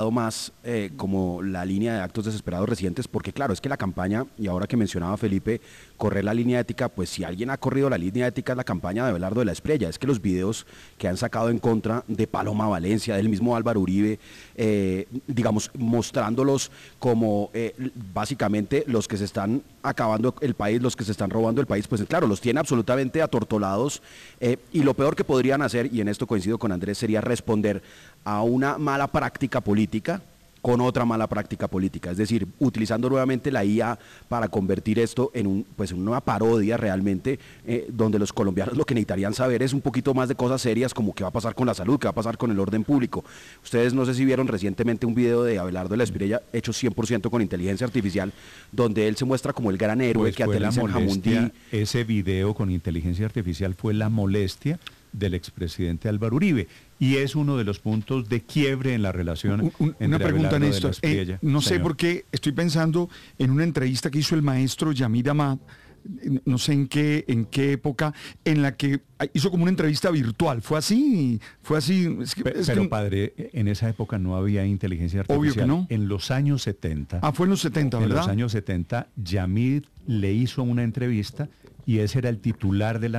más como la línea de actos desesperados recientes, porque claro, es que la campaña, y ahora que mencionaba Felipe, correr la línea ética, pues si alguien ha corrido la línea ética es la campaña de Abelardo de la Espriella. Es que los videos que han sacado en contra de Paloma Valencia, del mismo Álvaro Uribe, digamos, mostrándolos como básicamente los que se están acabando el país, los que se están robando el país, pues claro, los tiene absolutamente atortolados, y lo peor que podrían hacer, y en esto coincido con Andrés, sería responder a una mala práctica política con otra mala práctica política, es decir, utilizando nuevamente la IA para convertir esto en una parodia realmente, donde los colombianos lo que necesitarían saber es un poquito más de cosas serias, como qué va a pasar con la salud, qué va a pasar con el orden público. Ustedes no sé si vieron recientemente un video de Abelardo de la Espriella hecho 100% con inteligencia artificial, donde él se muestra como el gran héroe pues que aterriza en Jamundí. Ese video con inteligencia artificial fue la molestia del expresidente Álvaro Uribe, y es uno de los puntos de quiebre en la relación entre una pregunta, Abelardo de Néstor. la Espriella. No sé Señor. por qué estoy pensando en una entrevista que hizo el maestro Yamid Amad, no sé en qué época, en la que hizo como una entrevista virtual. ¿Fue así? Pero padre, en esa época no había inteligencia artificial. Obvio que no. En los años 70. Fue en los 70, ¿verdad? En los años 70, Yamid le hizo una entrevista y ese era el titular de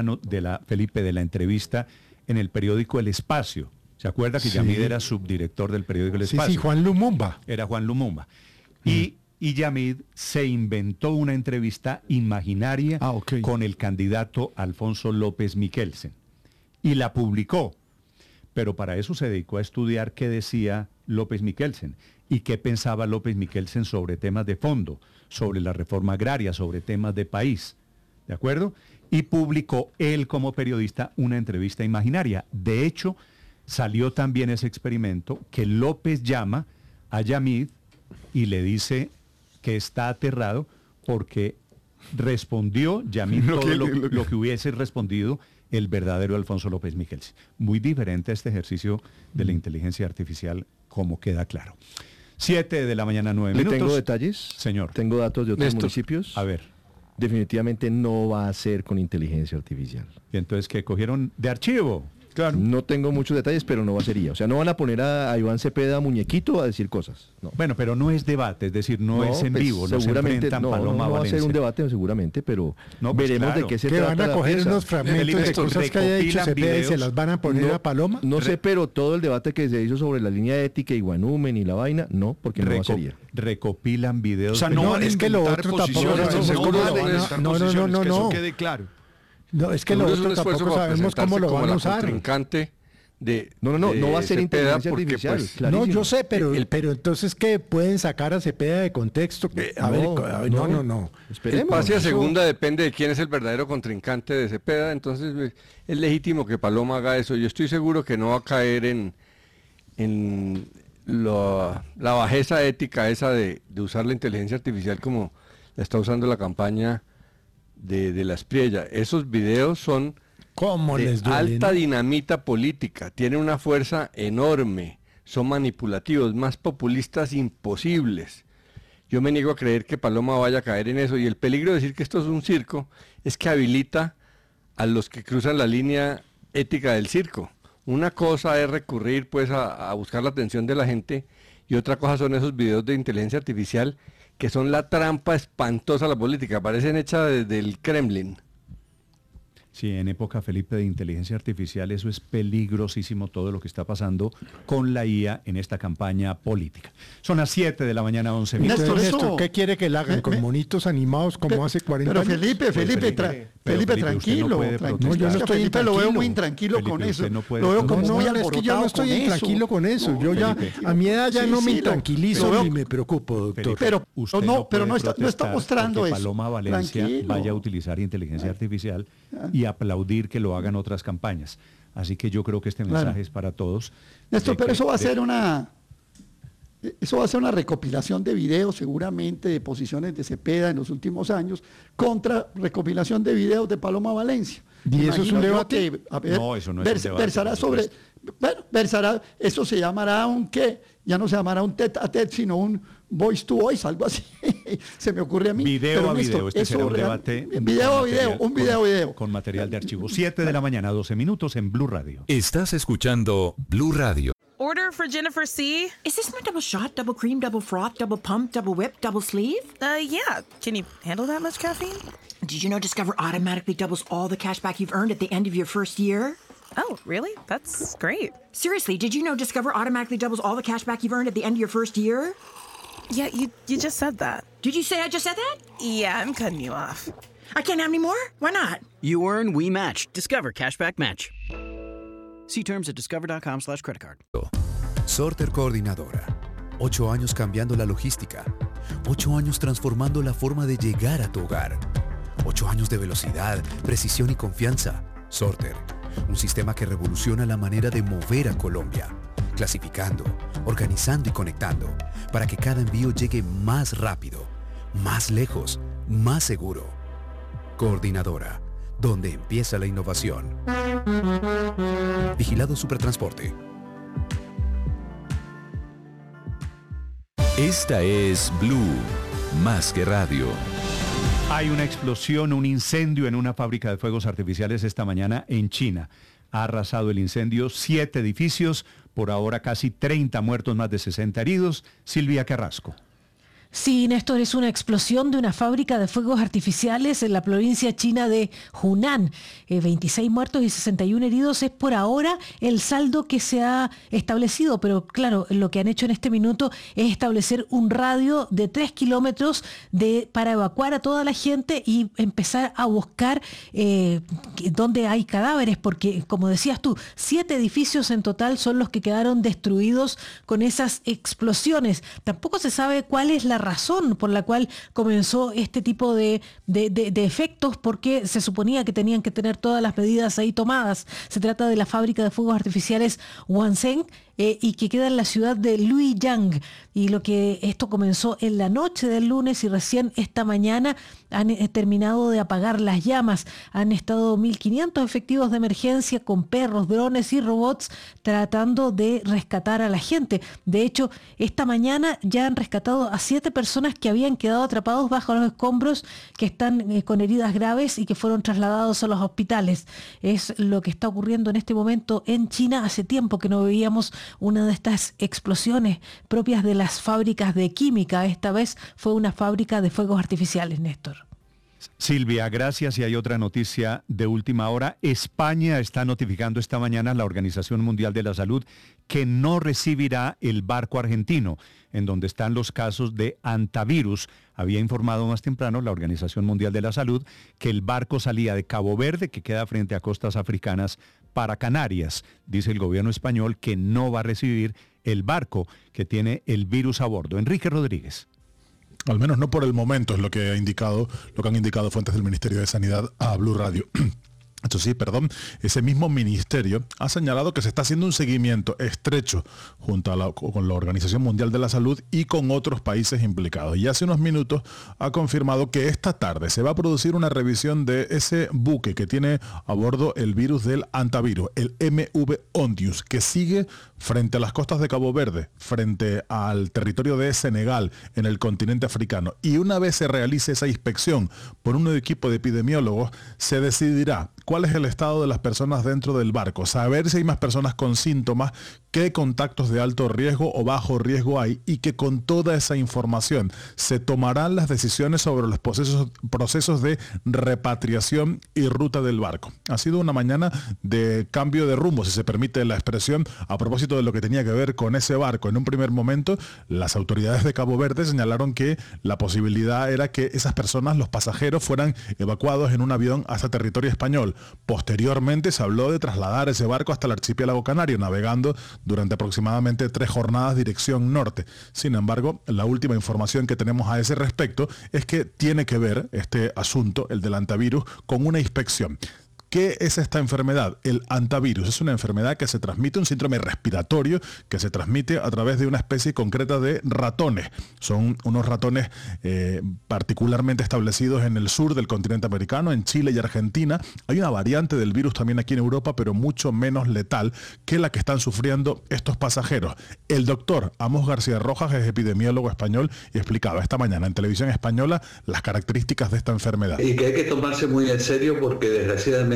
la entrevista en el periódico El Espacio. ¿Se acuerda que Yamid era subdirector del periódico El Espacio? Sí, Juan Lumumba. Era Juan Lumumba. Y Yamid se inventó una entrevista imaginaria con el candidato Alfonso López Miquelsen y la publicó. Pero para eso se dedicó a estudiar qué decía López Miquelsen y qué pensaba López Miquelsen sobre temas de fondo, sobre la reforma agraria, sobre temas de país. ¿De acuerdo? Y publicó él como periodista una entrevista imaginaria. De hecho, salió también ese experimento que López llama a Yamid y le dice que está aterrado porque respondió Yamid todo lo que hubiese respondido el verdadero Alfonso López Miquelsen. Muy diferente a este ejercicio de la inteligencia artificial, como queda claro. 7 de la mañana, 9 minutos. ¿Tengo detalles? Señor. ¿Tengo datos de otros Néstor, municipios? A ver. Definitivamente no va a ser con inteligencia artificial. ¿Y entonces qué cogieron de archivo? Claro. No tengo muchos detalles, pero no va a ser IA. O sea, no van a poner a Iván Cepeda muñequito a decir cosas. No. Bueno, pero no es debate, es decir, no es en vivo. No seguramente se Paloma no va a Valencia. ser un debate, seguramente, pero no, pues veremos claro. de qué se que trata. van a coger unos fragmentos de cosas que haya dicho Cepeda y se las van a poner a Paloma. No sé, pero todo el debate que se hizo sobre la línea ética y Guanúmen y la vaina, no, porque no va a ser IA. Recopilan videos. O sea, no es que lo otro tampoco no. Que eso quede claro. No, es que lo otro tampoco sabemos cómo lo van a usar. No va a ser inteligencia artificial. Pues, no, yo sé, pero entonces ¿qué? ¿Pueden sacar a Cepeda de contexto? No. El pase a segunda depende de quién es el verdadero contrincante de Cepeda, entonces es legítimo que Paloma haga eso. Yo estoy seguro que no va a caer en la bajeza ética esa de usar la inteligencia artificial como la está usando la campaña de la Espriella. Esos videos son de alta dinamita política, tienen una fuerza enorme, son manipulativos, más populistas imposibles. Yo me niego a creer que Paloma vaya a caer en eso, y el peligro de decir que esto es un circo es que habilita a los que cruzan la línea ética del circo. Una cosa es recurrir pues a buscar la atención de la gente, y otra cosa son esos videos de inteligencia artificial que son la trampa espantosa a la política, parecen hechas desde el Kremlin. Sí, en época, Felipe, de inteligencia artificial, eso es peligrosísimo, todo lo que está pasando con la IA en esta campaña política. Son las 7 de la mañana, 11 minutos. Néstor, ¿qué quiere que la hagan? ¿Con monitos animados como hace 40 años? Pero Felipe, tranquilo. No, yo no estoy Felipe lo veo muy intranquilo Felipe, con eso. No lo veo como muy es que yo no estoy intranquilo con eso. Yo ya, a mi edad ya no me intranquilizo ni me preocupo, doctor. Felipe, pero no está mostrando eso. Paloma Valencia vaya a utilizar inteligencia artificial y aplaudir que lo hagan otras campañas. Así que yo creo que este mensaje es para todos. Néstor, pero eso va a ser una recopilación de videos, seguramente, de posiciones de Cepeda en los últimos años, contra recopilación de videos de Paloma Valencia. ¿Y eso es un debate? No, eso no es un debate. Versará sobre... Bueno, eso se llamará un ¿qué? Ya no se llamará un tete a tete, sino un voice to voice, algo así. Se me ocurre a mí. Video a video, este será un debate. Un video. Con material de archivo. 7 de la mañana, 12 minutos en Blue Radio. Estás escuchando Blue Radio. order for Jennifer C. Is this my double shot, double cream, double froth, double pump, double whip, double sleeve? Yeah. Can you handle that much caffeine? Did you know Discover automatically doubles all the cash back you've earned at the end of your first year? Oh, really? That's great. Seriously, did you know Discover automatically doubles all the cash back you've earned at the end of your first year? Yeah, you just said that. Did you say I just said that? Yeah, I'm cutting you off. I can't have any more? Why not? You earn, we match. Discover Cashback Match. See terms at discover.com/creditcard. Sorter Coordinadora. 8 años cambiando la logística. 8 años transformando la forma de llegar a tu hogar. 8 años de velocidad, precisión y confianza. Sorter. Un sistema que revoluciona la manera de mover a Colombia. Clasificando, organizando y conectando. Para que cada envío llegue más rápido, más lejos, más seguro. Coordinadora. Donde empieza la innovación. Vigilado Supertransporte. Esta es Blue, más que radio. Hay una explosión, un incendio en una fábrica de fuegos artificiales esta mañana en China. Ha arrasado el incendio 7 edificios, por ahora casi 30 muertos, más de 60 heridos. Silvia Carrasco. Sí, Néstor, es una explosión de una fábrica de fuegos artificiales en la provincia china de Hunan. 26 muertos y 61 heridos es por ahora el saldo que se ha establecido, pero claro, lo que han hecho en este minuto es establecer un radio de 3 kilómetros para evacuar a toda la gente y empezar a buscar dónde hay cadáveres, porque como decías tú, 7 edificios en total son los que quedaron destruidos con esas explosiones. Tampoco se sabe cuál es la razón por la cual comenzó este tipo de efectos, porque se suponía que tenían que tener todas las medidas ahí tomadas. Se trata de la fábrica de fuegos artificiales Wansheng, y que queda en la ciudad de Luiyang, y esto comenzó en la noche del lunes y recién esta mañana han terminado de apagar las llamas. Han estado 1.500 efectivos de emergencia con perros, drones y robots tratando de rescatar a la gente. De hecho, esta mañana ya han rescatado a 7 personas que habían quedado atrapados bajo los escombros, que están con heridas graves y que fueron trasladados a los hospitales. Es lo que está ocurriendo en este momento en China. Hace tiempo que no veíamos una de estas explosiones propias de las fábricas de química. Esta vez fue una fábrica de fuegos artificiales, Néstor. Silvia, gracias. Y hay otra noticia de última hora. España está notificando esta mañana a la Organización Mundial de la Salud que no recibirá el barco argentino, en donde están los casos de hantavirus. Había informado más temprano la Organización Mundial de la Salud que el barco salía de Cabo Verde, que queda frente a costas africanas, para Canarias. Dice el gobierno español que no va a recibir el barco que tiene el virus a bordo. Enrique Rodríguez. Al menos no por el momento, es lo que han indicado fuentes del Ministerio de Sanidad a Blue Radio. Esto sí, ese mismo ministerio ha señalado que se está haciendo un seguimiento estrecho con la Organización Mundial de la Salud y con otros países implicados. Y hace unos minutos ha confirmado que esta tarde se va a producir una revisión de ese buque que tiene a bordo el virus del hantavirus, el MV Ondius, que sigue frente a las costas de Cabo Verde, frente al territorio de Senegal, en el continente africano. Y una vez se realice esa inspección por un equipo de epidemiólogos, se decidirá cuál es el estado de las personas dentro del barco, saber si hay más personas con síntomas, qué contactos de alto riesgo o bajo riesgo hay, y que con toda esa información se tomarán las decisiones sobre los procesos de repatriación y ruta del barco. Ha sido una mañana de cambio de rumbo, si se permite la expresión, a propósito de lo que tenía que ver con ese barco. En un primer momento, las autoridades de Cabo Verde señalaron que la posibilidad era que esas personas, los pasajeros, fueran evacuados en un avión hasta territorio español. Posteriormente se habló de trasladar ese barco hasta el archipiélago canario, navegando durante aproximadamente 3 jornadas dirección norte. Sin embargo, la última información que tenemos a ese respecto es que tiene que ver este asunto, el del hantavirus, con una inspección. ¿Qué es esta enfermedad? El hantavirus es una enfermedad que se transmite, un síndrome respiratorio que se transmite a través de una especie concreta de ratones. Son unos ratones particularmente establecidos en el sur del continente americano, en Chile y Argentina. Hay una variante del virus también aquí en Europa, pero mucho menos letal que la que están sufriendo estos pasajeros. El doctor Amos García Rojas es epidemiólogo español y explicaba esta mañana en Televisión Española las características de esta enfermedad. Y que hay que tomarse muy en serio porque desgraciadamente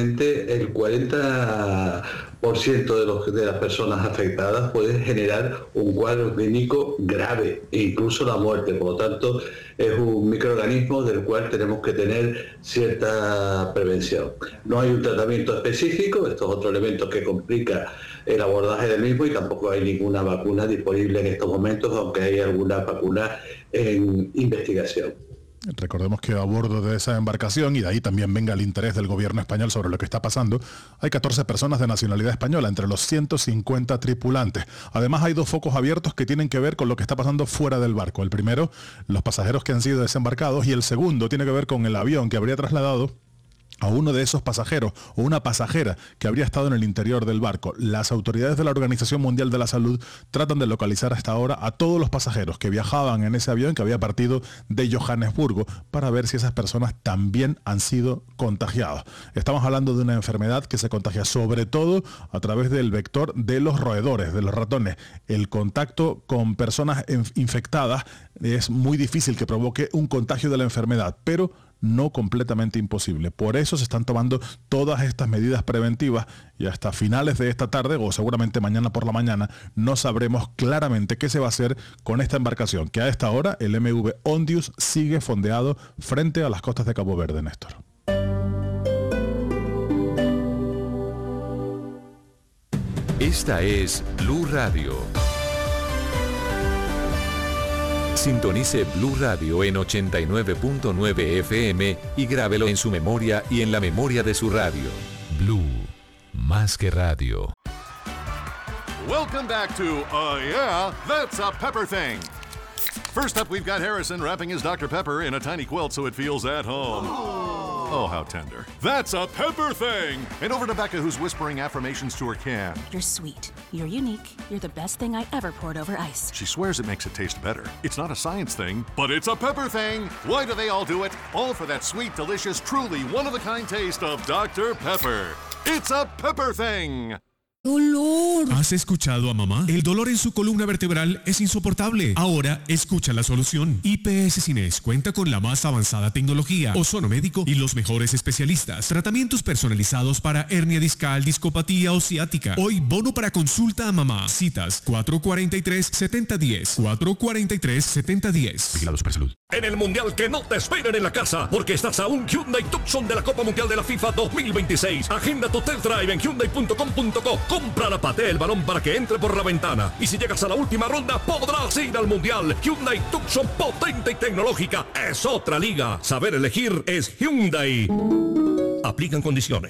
aproximadamente el 40% de las personas afectadas puede generar un cuadro clínico grave e incluso la muerte. Por lo tanto, es un microorganismo del cual tenemos que tener cierta prevención. No hay un tratamiento específico, esto es otro elemento que complica el abordaje del mismo, y tampoco hay ninguna vacuna disponible en estos momentos, aunque hay alguna vacuna en investigación. Recordemos que a bordo de esa embarcación, y de ahí también venga el interés del gobierno español sobre lo que está pasando, hay 14 personas de nacionalidad española, entre los 150 tripulantes. Además, hay 2 focos abiertos que tienen que ver con lo que está pasando fuera del barco. El primero, los pasajeros que han sido desembarcados, y el segundo tiene que ver con el avión que habría trasladado a uno de esos pasajeros o una pasajera que habría estado en el interior del barco. Las autoridades de la Organización Mundial de la Salud tratan de localizar hasta ahora a todos los pasajeros que viajaban en ese avión que había partido de Johannesburgo, para ver si esas personas también han sido contagiadas. Estamos hablando de una enfermedad que se contagia sobre todo a través del vector de los roedores, de los ratones. El contacto con personas infectadas es muy difícil que provoque un contagio de la enfermedad, pero no completamente imposible. Por eso se están tomando todas estas medidas preventivas, y hasta finales de esta tarde, o seguramente mañana por la mañana, no sabremos claramente qué se va a hacer con esta embarcación, que a esta hora el MV Ondius sigue fondeado frente a las costas de Cabo Verde, Néstor. Esta es Blue Radio. Sintonice Blue Radio en 89.9 FM y grábelo en su memoria y en la memoria de su radio. Blue, más que radio. Welcome back to Yeah, That's a Pepper Thing. First up, we've got Harrison wrapping his Dr. Pepper in a tiny quilt so it feels at home. Oh, how tender. That's a Pepper Thing! And over to Becca, who's whispering affirmations to her can. You're sweet. You're unique. You're the best thing I ever poured over ice. She swears it makes it taste better. It's not a science thing, but it's a Pepper Thing! Why do they all do it? All for that sweet, delicious, truly one-of-a-kind taste of Dr. Pepper. It's a Pepper Thing! ¡Dolor! ¿Has escuchado a mamá? El dolor en su columna vertebral es insoportable. Ahora escucha la solución. IPS Cines cuenta con la más avanzada tecnología, ozono médico y los mejores especialistas. Tratamientos personalizados para hernia discal, discopatía o ciática. Hoy bono para consulta a mamá. Citas 443-7010. 443-7010. Vigilado Supersalud. En el Mundial que no te esperen en la casa, porque estás a un Hyundai Tucson de la Copa Mundial de la FIFA 2026. Agenda tu test drive en Hyundai.com.co. Compra la patea el balón para que entre por la ventana. Y si llegas a la última ronda, podrás ir al Mundial. Hyundai Tucson, potente y tecnológica. Es otra liga. Saber elegir es Hyundai. Aplican condiciones.